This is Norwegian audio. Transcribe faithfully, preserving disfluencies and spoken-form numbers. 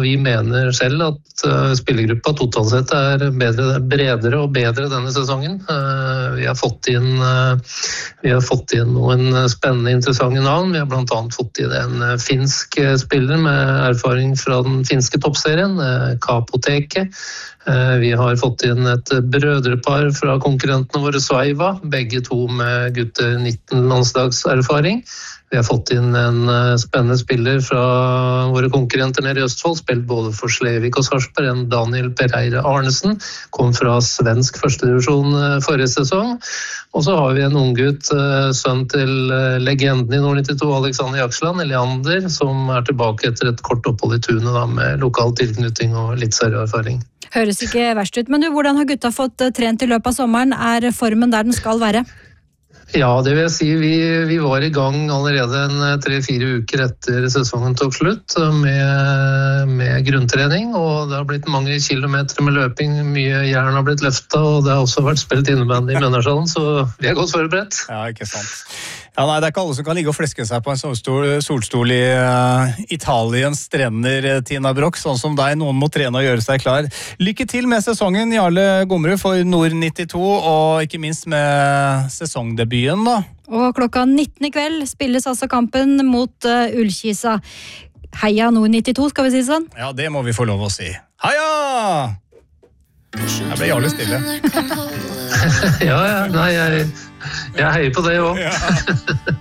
vi mener selv at uh, spillergruppa totalt sett er bedre, bredere og bedre denne sesongen. Uh, vi har fått inn, uh, vi har fått inn noen spennende, interessante navn. Vi har blant annet fått inn en uh, finsk uh, spiller med erfaring fra den finske toppserien, uh, Kapoteket. Vi har fått inn et brødrepar fra konkurrentene våre Sveiva, begge to med gutter nitten landslagserfaring. Vi har fått inn en spennende spiller fra våre konkurrenter nede i Østfold, spilt både for Slevik og Sarpsborg, en Daniel Pereira Arnesen, kom fra svensk førstedivisjon forrige sesong. Og så har vi en unggutt, sønn til legenden i Nord nittito, Alexander Jaksland, Eliander, som er tilbake etter et kort opphold i tunet da, med lokal tilknytning og litt serieerfaring. Høres ikke verst ut, men du, hvordan har gutta fått trent i løpet av sommeren? Er formen der den skal være? Ja, det vil jeg si. Vi, vi var i gang allerede en tre-fire uker etter sesongen tok slutt med, med grunntrening, og det har blitt mange kilometer med løping, mye jern har blitt løftet, og det har også vært spilt innebandy i Mønnershallen, så vi er godt forberedt. Ja, ikke sant. Ja, nei, det er ikke alle som kan ligge og fleske seg på en solstol, solstol i uh, Italiens strender, Tina Broch, sånn som deg. Noen må trene og gjøre seg klar. Lykke til med sesongen, Jarle Gommerud, for Nord nittito, og ikke minst med sesongdebuten, da. Og klokka nitten i kveld spilles altså kampen mot uh, Ullkisa. Heia Nord nittito, skal vi si sånn? Ja, det må vi få lov å si. Heia! Jeg ble Jarle stille. ja, ja, nei, jeg, jeg heier på det også. Ja.